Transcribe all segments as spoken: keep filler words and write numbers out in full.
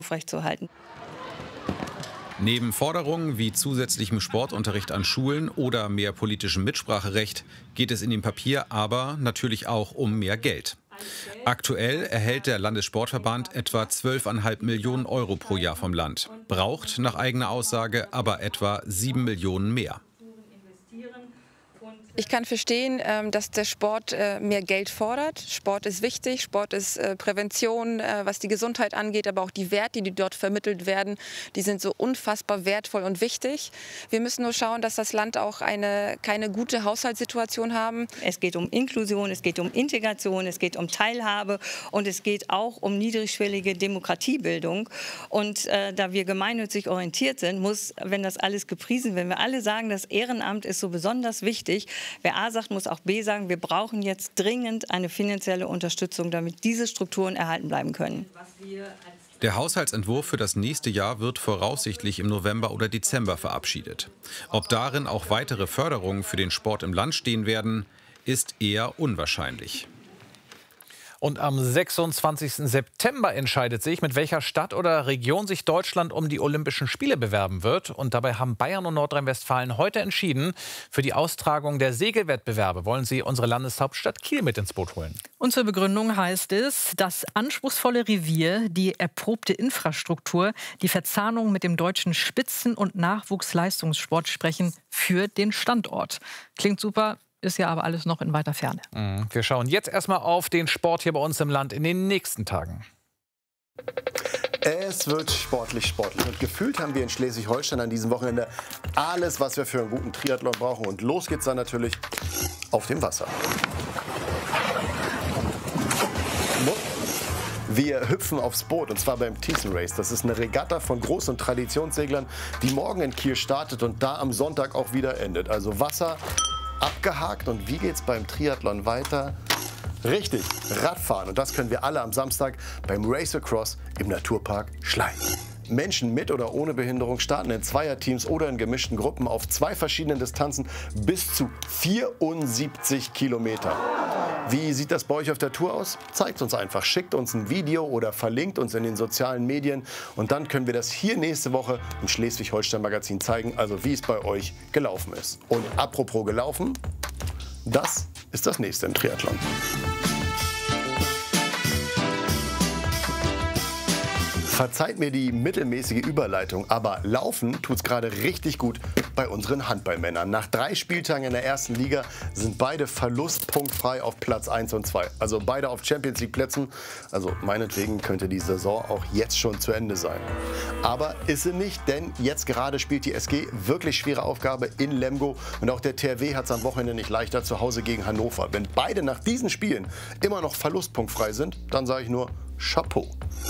aufrechtzuerhalten. Neben Forderungen wie zusätzlichem Sportunterricht an Schulen oder mehr politischem Mitspracherecht geht es in dem Papier aber natürlich auch um mehr Geld. Aktuell erhält der Landessportverband etwa zwölf Komma fünf Millionen Euro pro Jahr vom Land, braucht nach eigener Aussage aber etwa sieben Millionen mehr. Ich kann verstehen, dass der Sport mehr Geld fordert. Sport ist wichtig, Sport ist Prävention, was die Gesundheit angeht, aber auch die Werte, die dort vermittelt werden, die sind so unfassbar wertvoll und wichtig. Wir müssen nur schauen, dass das Land auch eine, keine gute Haushaltssituation haben. Es geht um Inklusion, es geht um Integration, es geht um Teilhabe und es geht auch um niedrigschwellige Demokratiebildung. Und äh, da wir gemeinnützig orientiert sind, muss, wenn das alles gepriesen wird, wenn wir alle sagen, das Ehrenamt ist so besonders wichtig, wer A sagt, muss auch B sagen, wir brauchen jetzt dringend eine finanzielle Unterstützung, damit diese Strukturen erhalten bleiben können. Der Haushaltsentwurf für das nächste Jahr wird voraussichtlich im November oder Dezember verabschiedet. Ob darin auch weitere Förderungen für den Sport im Land stehen werden, ist eher unwahrscheinlich. Und am sechsundzwanzigsten September entscheidet sich, mit welcher Stadt oder Region sich Deutschland um die Olympischen Spiele bewerben wird. Und dabei haben Bayern und Nordrhein-Westfalen heute entschieden, für die Austragung der Segelwettbewerbe wollen sie unsere Landeshauptstadt Kiel mit ins Boot holen. Und zur Begründung heißt es, das anspruchsvolle Revier, die erprobte Infrastruktur, die Verzahnung mit dem deutschen Spitzen- und Nachwuchsleistungssport sprechen für den Standort. Klingt super. Ist ja aber alles noch in weiter Ferne. Wir schauen jetzt erstmal auf den Sport hier bei uns im Land in den nächsten Tagen. Es wird sportlich, sportlich. Und gefühlt haben wir in Schleswig-Holstein an diesem Wochenende alles, was wir für einen guten Triathlon brauchen. Und los geht's dann natürlich auf dem Wasser. Wir hüpfen aufs Boot, und zwar beim Thyssen Race. Das ist eine Regatta von Groß- und Traditionsseglern, die morgen in Kiel startet und da am Sonntag auch wieder endet. Also Wasser abgehakt. Und wie geht's beim Triathlon weiter? Richtig, Radfahren. Und das können wir alle am Samstag beim Race Across im Naturpark Schleien. Menschen mit oder ohne Behinderung starten in Zweierteams oder in gemischten Gruppen auf zwei verschiedenen Distanzen bis zu vierundsiebzig Kilometer. Wie sieht das bei euch auf der Tour aus? Zeigt uns einfach, schickt uns ein Video oder verlinkt uns in den sozialen Medien und dann können wir das hier nächste Woche im Schleswig-Holstein-Magazin zeigen, also wie es bei euch gelaufen ist. Und apropos gelaufen, das ist das nächste im Triathlon. Verzeiht mir die mittelmäßige Überleitung, aber Laufen tut's gerade richtig gut bei unseren Handballmännern. Nach drei Spieltagen in der ersten Liga sind beide verlustpunktfrei auf Platz eins und zwei. Also beide auf Champions League Plätzen. Also meinetwegen könnte die Saison auch jetzt schon zu Ende sein. Aber ist sie nicht, denn jetzt gerade spielt die S G wirklich schwere Aufgabe in Lemgo. Und auch der T H W hat es am Wochenende nicht leichter zu Hause gegen Hannover. Wenn beide nach diesen Spielen immer noch verlustpunktfrei sind, dann sage ich nur Chapeau.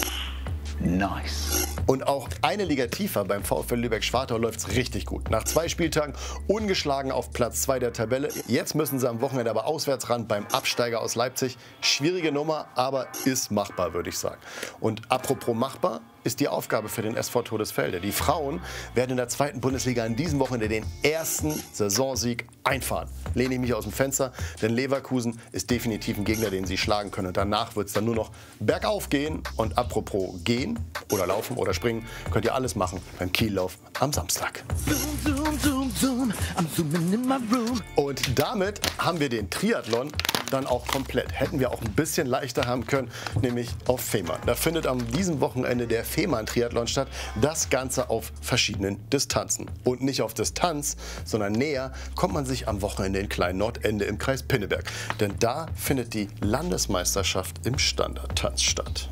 Nice. Und auch eine Liga tiefer beim VfL Lübeck-Schwartau läuft es richtig gut. Nach zwei Spieltagen ungeschlagen auf Platz zwei der Tabelle. Jetzt müssen sie am Wochenende aber auswärts ran beim Absteiger aus Leipzig. Schwierige Nummer, aber ist machbar, würde ich sagen. Und apropos machbar, ist die Aufgabe für den S V Todesfelde. Die Frauen werden in der zweiten Bundesliga an diesem Wochenende den ersten Saisonsieg einfahren. Lehne ich mich aus dem Fenster, denn Leverkusen ist definitiv ein Gegner, den sie schlagen können. Und danach wird es dann nur noch bergauf gehen. Und apropos gehen oder laufen oder springen, könnt ihr alles machen beim Kiellauf am Samstag. Zoom, zoom, zoom, zoom. Und damit haben wir den Triathlon dann auch komplett. Hätten wir auch ein bisschen leichter haben können, nämlich auf Fehmarn. Da findet am diesem Wochenende der Fehmarn-Triathlon statt. Das Ganze auf verschiedenen Distanzen. Und nicht auf Distanz, sondern näher kommt man sich am Wochenende in Klein-Nordende im Kreis Pinneberg. Denn da findet die Landesmeisterschaft im Standardtanz statt.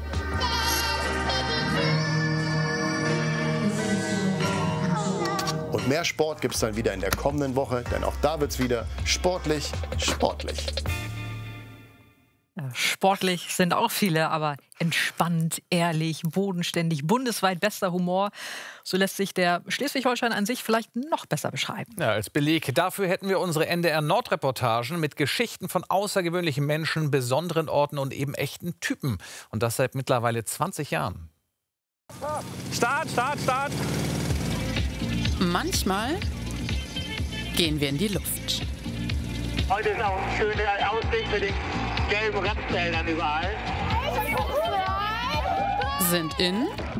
Und mehr Sport gibt es dann wieder in der kommenden Woche, denn auch da wird es wieder sportlich, sportlich. Sportlich sind auch viele, aber entspannt, ehrlich, bodenständig, bundesweit bester Humor. So lässt sich der Schleswig-Holstein an sich vielleicht noch besser beschreiben. Ja, als Beleg dafür hätten wir unsere N D R-Nord-Reportagen mit Geschichten von außergewöhnlichen Menschen, besonderen Orten und eben echten Typen. Und das seit mittlerweile zwanzig Jahren. Start, Start, Start! Manchmal gehen wir in die Luft. Heute ist auch ein schöner Ausblick mit den gelben Radfeldern überall. Sind in